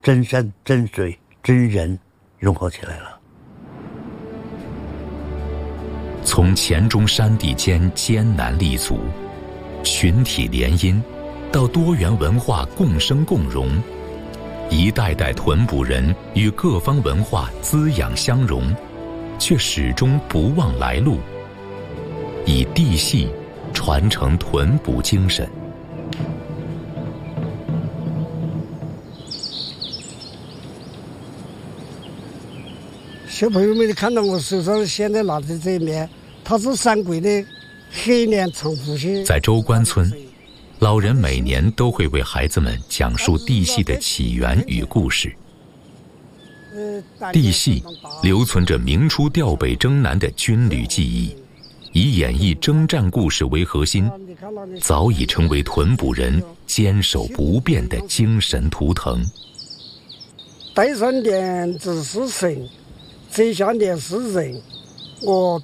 真山、真水、真人融合起来了。 从黔中山地间艰难立足，群体联姻，到多元文化共生共荣，一代代屯埔人与各方文化滋养相融，却始终不忘来路，以地戏传承屯埔精神。 小朋友们看到我手上现在拿的这一面，它是三桂的黑脸长腹蟹。 在周关村，老人每年都会为孩子们讲述地戏的起源与故事。地戏留存着明初调北征南的军旅记忆，以演绎征战故事为核心，早已成为屯埔人坚守不变的精神图腾。 带上帘子是神，摘下帘是人，我